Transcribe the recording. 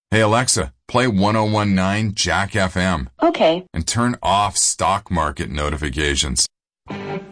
Hey Alexa, play 1019 Jack FM Okay. and turn off stock market notifications.